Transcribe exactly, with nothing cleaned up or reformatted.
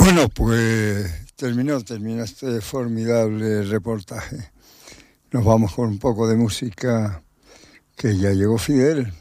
Bueno, pues terminó, terminó este formidable reportaje. Nos vamos con un poco de música, que ya llegó Fidel.